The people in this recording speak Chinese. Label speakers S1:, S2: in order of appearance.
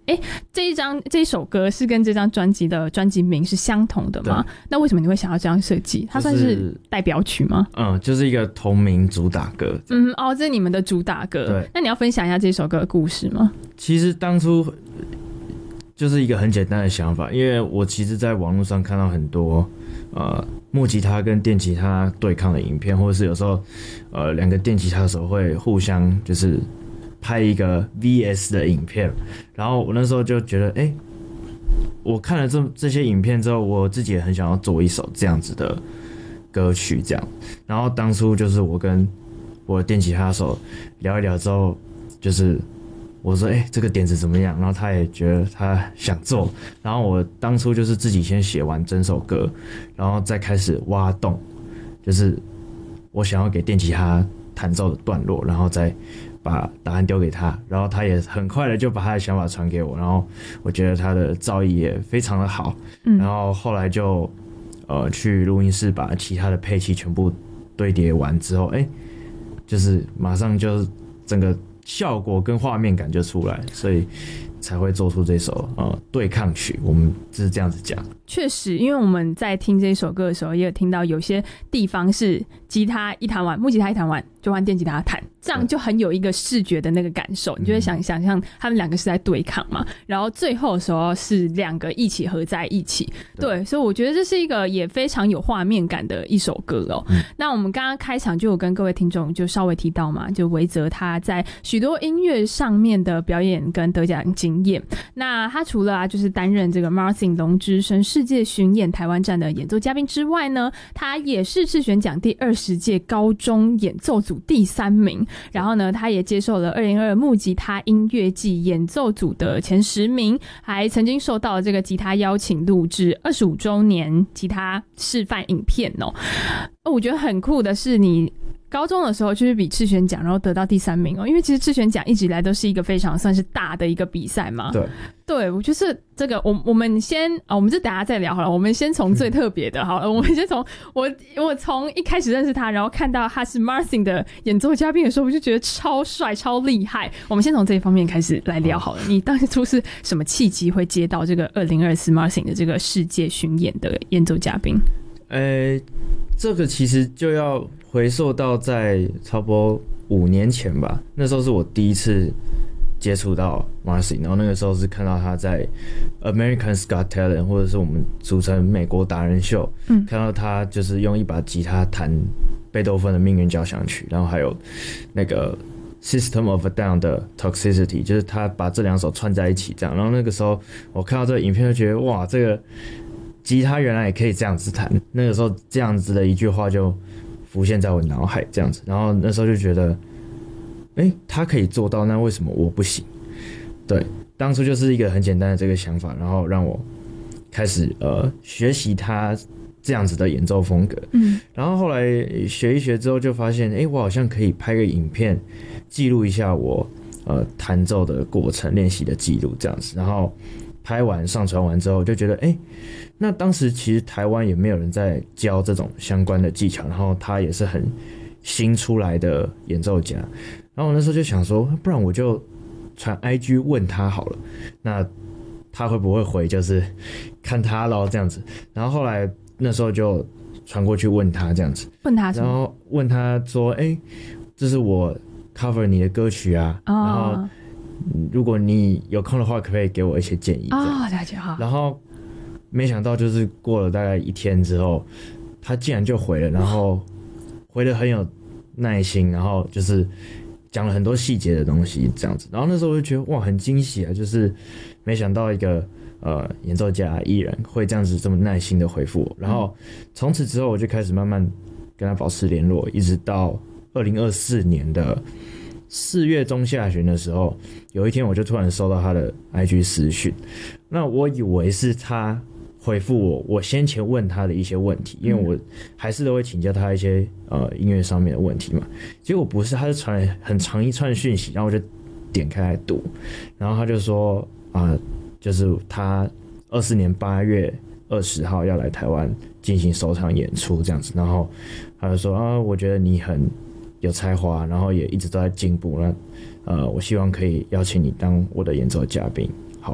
S1: 这一首歌是跟这张专辑的专辑名是相同的吗？那为什么你会想要这样设计？它算是代表曲吗？
S2: 就是一个同名主打歌。
S1: 这是你们的主打歌。
S2: 对，
S1: 那你要分享一下这首歌的故事吗？
S2: 其实当初就是一个很简单的想法，因为我其实在网络上看到很多木吉他跟电吉他对抗的影片，或者是有时候两个电吉他手会互相就是拍一个 VS 的影片，然后我那时候就觉得我看了这些影片之后，我自己也很想要做一首这样子的歌曲这样。然后当初就是我跟我的电吉他手聊一聊之后，就是我说这个点子怎么样，然后他也觉得他想做，然后我当初就是自己先写完整首歌，然后再开始挖洞，就是我想要给电吉他弹奏的段落，然后再把答案丢给他，然后他也很快的就把他的想法传给我，然后我觉得他的造诣也非常的好，然后后来就去录音室把其他的配器全部堆叠完之后，就是马上就整个效果跟画面感就出来，所以才会做出这首对抗曲，我们是这样子讲。
S1: 确实，因为我们在听这首歌的时候，也有听到有些地方是吉他一弹完，木吉他一弹完就换电吉他弹，这样就很有一个视觉的那个感受，你就会想象他们两个是在对抗嘛，然后最后的时候是两个一起合在一起，对，所以我觉得这是一个也非常有画面感的一首歌哦。那我们刚刚开场就有跟各位听众就稍微提到嘛，就维泽他在许多音乐上面的表演跟得奖经验，那他除了就是担任这个 Marsin 龙之声世界巡演台湾站的演奏嘉宾之外呢，他也是智选奖第20届高中演奏组第3名，然后呢他也接受了2022木吉他音乐季演奏组的前10名，还曾经受到这个吉他邀请录制25周年吉他示范影片哦。我觉得很酷的是你高中的时候就是比智选奖然后得到第3名哦，因为其实智选奖一直以来都是一个非常算是大的一个比赛嘛。对，我就是这个我们先我们就等一下再聊好了，我们先从最特别的好了，我们先从我从一开始认识他，然后看到他是 Marsin 的演奏嘉宾的时候，我就觉得超帅超厉害。我们先从这一方面开始来聊好了，你当初是什么契机会接到这个2024 Marsin 的这个世界巡演的演奏嘉宾？
S2: 这个其实就要回溯到在差不多5年前吧，那时候是我第一次接触到 Marsin， 然后那个时候是看到他在 America's Got Talent 或者是我们俗称美国达人秀，看到他就是用一把吉他弹贝多芬的命运交响曲，然后还有那个 System of a Down 的 Toxicity， 就是他把这2首串在一起这样，然后那个时候我看到这个影片就觉得哇，这个吉他原来也可以这样子弹，那个时候这样子的一句话就浮现在我脑海这样子，然后那时候就觉得他可以做到，那为什么我不行？对，当初就是一个很简单的这个想法，然后让我开始学习他这样子的演奏风格，然后后来学一学之后就发现我好像可以拍个影片记录一下我弹奏的过程，练习的记录这样子，然后拍完上传完之后就觉得那当时其实台湾也没有人在教这种相关的技巧，然后他也是很新出来的演奏家，然后我那时候就想说，不然我就传 IG 问他好了，那他会不会回就是看他咯这样子，然后后来那时候就传过去问他这样子，
S1: 问他什么？
S2: 然后问他说这是我 cover 你的歌曲啊，然后如果你有空的话可不可以给我一些建议
S1: 了解好。
S2: 然后没想到就是过了大概1天之后，他竟然就回了，然后回得很有耐心，然后就是讲了很多细节的东西这样子，然后那时候我就觉得哇很惊喜啊，就是没想到一个演奏家艺人会这样子这么耐心的回复我，然后从此之后我就开始慢慢跟他保持联络，一直到2024年的4月中下旬的时候，有一天我就突然收到他的 IG 私讯，那我以为是他回复我先前问他的一些问题，因为我还是都会请教他一些音乐上面的问题嘛，结果不是，他就传了很长一串讯息，然后我就点开来读，然后他就说就是他24年8月20号要来台湾进行首场演出这样子，然后他就说我觉得你很有才华，然后也一直都在进步，那我希望可以邀请你当我的演奏嘉宾，